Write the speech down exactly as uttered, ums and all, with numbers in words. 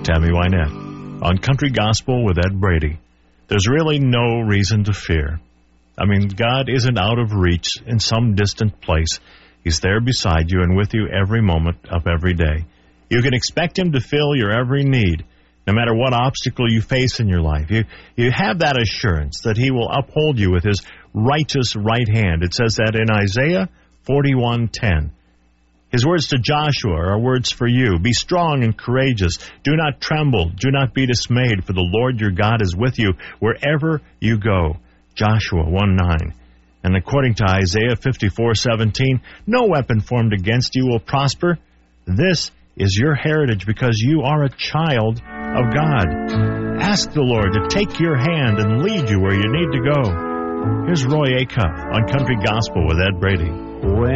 Tammy Wynette on Country Gospel with Ed Brady. There's really no reason to fear. I mean, God isn't out of reach in some distant place. He's there beside you and with you every moment of every day. You can expect Him to fill your every need, no matter what obstacle you face in your life. You, you have that assurance that He will uphold you with His righteous right hand. It says that in Isaiah forty-one ten. His words to Joshua are words for you. Be strong and courageous. Do not tremble. Do not be dismayed, for the Lord your God is with you wherever you go. Joshua one nine. And according to Isaiah fifty-four seventeen, no weapon formed against you will prosper. This is your heritage because you are a child of God. Ask the Lord to take your hand and lead you where you need to go. Here's Roy Acuff on Country Gospel with Ed Brady. When